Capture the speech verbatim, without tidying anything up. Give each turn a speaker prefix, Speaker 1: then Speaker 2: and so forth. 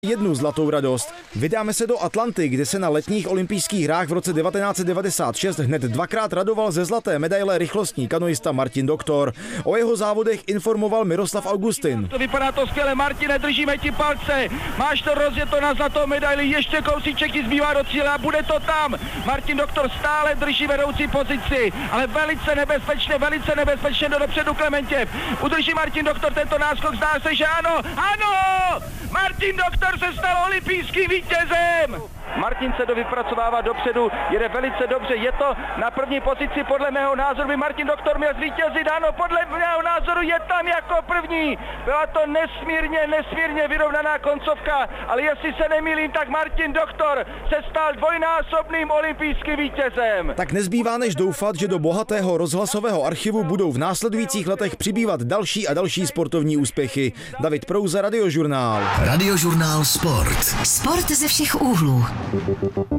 Speaker 1: jednu zlatou radost. Vydáme se do Atlanty, kde se na letních olympijských hrách v roce devatenáct set devadesát šest hned dvakrát radoval ze zlaté medaile rychlostní kanoista Martin Doktor. O jeho závodech informoval Miroslav Augustin.
Speaker 2: To vypadá to skvěle, Martine, držíme ti palce. Máš to rozjeto na zlatou medaili, ještě kousíček ti zbývá do cíle a bude to tam. Martin Doktor stále drží vedoucí pozici, ale velice nebezpečně, velice nebezpečně do dopředu Klementě. Udrží Martin Doktor tento náskok, zdá se, že ano, ano! Martin Doktor se stal olympijským vítězem! Martin se dovypracovává dopředu, jede velice dobře, je to na první pozici, podle mého názoru by Martin Doktor měl zvítězit, ano, podle mého názoru je tam jako první. Byla to nesmírně, nesmírně vyrovnaná koncovka, ale jestli se nemýlím, tak Martin Doktor se stal dvojnásobným olympijským vítězem.
Speaker 1: Tak nezbývá než doufat, že do bohatého rozhlasového archivu budou v následujících letech přibývat další a další sportovní úspěchy. David Prouza, Radiožurnál.
Speaker 3: Radiožurnál Sport.
Speaker 4: Sport ze všech úhlů.